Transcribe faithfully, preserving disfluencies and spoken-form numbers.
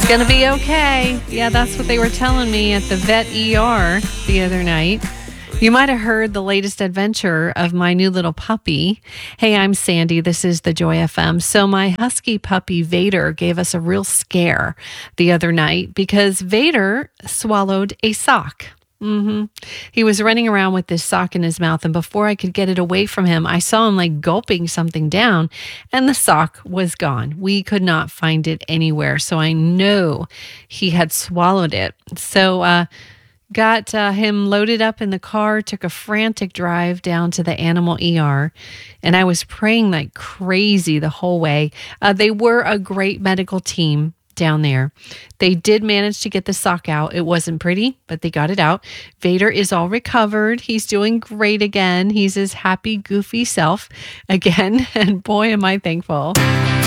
gonna be okay. Yeah, that's what they were telling me at the vet E R the other night. You might have heard the latest adventure of my new little puppy. Hey, I'm Sandy. This is the Joy F M. So my husky puppy Vader gave us a real scare the other night because Vader swallowed a sock. Mm-hmm. He was running around with this sock in his mouth, and before I could get it away from him, I saw him like gulping something down, and the sock was gone. We could not find it anywhere, so I know he had swallowed it. So, uh, got uh, him loaded up in the car, took a frantic drive down to the animal E R, and I was praying like crazy the whole way. Uh, they were a great medical team down there. They did manage to get the sock out. It wasn't pretty, but they got it out. Vader is all recovered. He's doing great again. He's his happy, goofy self again, and boy, am I thankful.